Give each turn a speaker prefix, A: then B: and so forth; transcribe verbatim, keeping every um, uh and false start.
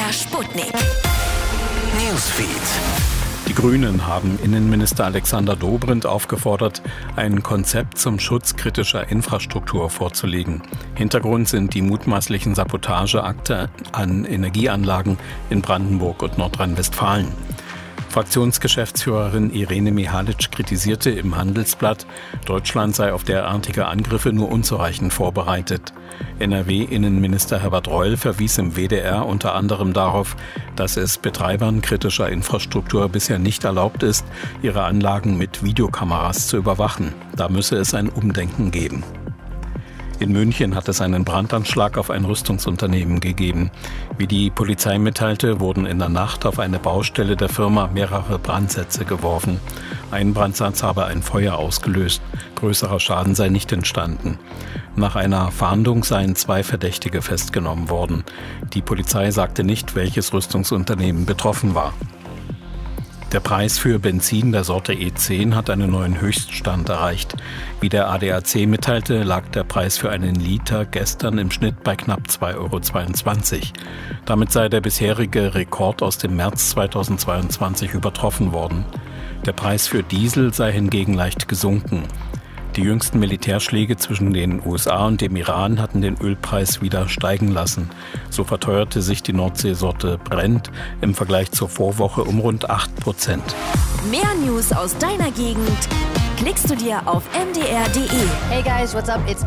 A: MDR Sputnik. Newsfeed.
B: Die Grünen haben Innenminister Alexander Dobrindt aufgefordert, ein Konzept zum Schutz kritischer Infrastruktur vorzulegen. Hintergrund sind die mutmaßlichen Sabotageakte an Energieanlagen in Brandenburg und Nordrhein-Westfalen. Fraktionsgeschäftsführerin Irene Mihalic kritisierte im Handelsblatt, Deutschland sei auf derartige Angriffe nur unzureichend vorbereitet. N R W-Innenminister Herbert Reul verwies im W D R unter anderem darauf, dass es Betreibern kritischer Infrastruktur bisher nicht erlaubt ist, ihre Anlagen mit Videokameras zu überwachen. Da müsse es ein Umdenken geben. In München hat es einen Brandanschlag auf ein Rüstungsunternehmen gegeben. Wie die Polizei mitteilte, wurden in der Nacht auf eine Baustelle der Firma mehrere Brandsätze geworfen. Ein Brandsatz habe ein Feuer ausgelöst. Größerer Schaden sei nicht entstanden. Nach einer Fahndung seien zwei Verdächtige festgenommen worden. Die Polizei sagte nicht, welches Rüstungsunternehmen betroffen war. Der Preis für Benzin der Sorte E zehn hat einen neuen Höchststand erreicht. Wie der A D A C mitteilte, lag der Preis für einen Liter gestern im Schnitt bei knapp zwei Euro zweiundzwanzig. Damit sei der bisherige Rekord aus dem März zweitausendzweiundzwanzig übertroffen worden. Der Preis für Diesel sei hingegen leicht gesunken. Die jüngsten Militärschläge zwischen den U S A und dem Iran hatten den Ölpreis wieder steigen lassen. So verteuerte sich die Nordseesorte Brent im Vergleich zur Vorwoche um rund acht Prozent.
A: Mehr News aus deiner Gegend klickst du dir auf m d r punkt d e.
C: Hey guys, what's up? It's